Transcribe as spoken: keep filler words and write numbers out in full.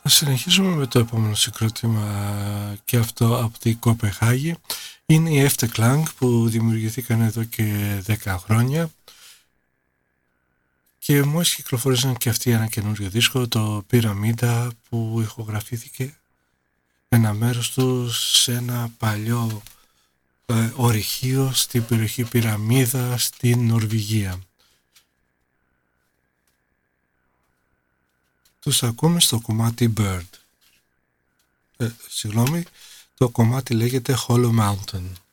Θα συνεχίσουμε με το επόμενο συγκρότημα και αυτό από την Κοπεχάγη. Είναι η Efterklang που δημιουργηθήκαν εδώ και δέκα χρόνια και μόλις κυκλοφορήσαν και αυτοί ένα καινούριο δίσκο, το Pyramida, που ηχογραφήθηκε ένα μέρος του σε ένα παλιό ε, ορυχείο στην περιοχή Πυραμίδα στην Νορβηγία. Τους ακούμε στο κομμάτι Bird. Ε, συγγνώμη, το κομμάτι λέγεται Hollow Mountain.